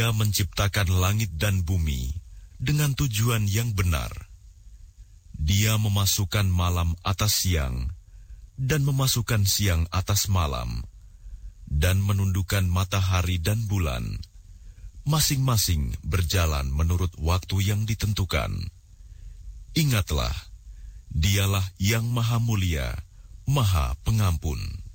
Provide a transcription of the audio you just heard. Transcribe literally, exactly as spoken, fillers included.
Dia menciptakan langit dan bumi dengan tujuan yang benar. Dia memasukkan malam atas siang dan memasukkan siang atas malam, dan menundukkan matahari dan bulan, masing-masing berjalan menurut waktu yang ditentukan. Ingatlah, Dialah yang Maha Mulia, Maha Pengampun.